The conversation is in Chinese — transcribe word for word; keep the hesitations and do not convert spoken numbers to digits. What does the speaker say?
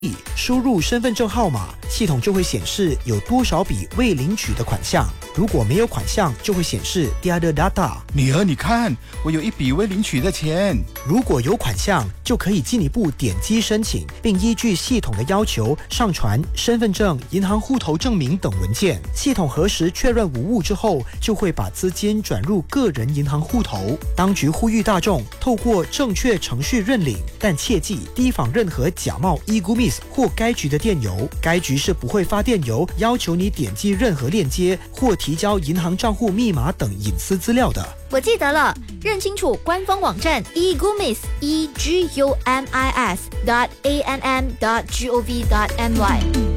输入身份证号码，系统就会显示有多少笔未领取的款项。如果没有款项，就会显示 tiada data。 女儿，你看，我有一笔未领取的钱。 如果有款项，就可以进一步点击申请，并依据系统的要求上传身份证、银行户头证明等文件。系统核实确认无误之后，就会把资金转入个人银行户头。当局呼吁大众透过正确程序认领，但切记提防任何假冒 e-Gumis 或该局的电邮。该局是不会发电邮要求你点击任何链接或提交银行账户密码等隐私资料的。 我记得了，认清楚官方网站 e-Gumis e g u m i s dot a n m dot gov dot my。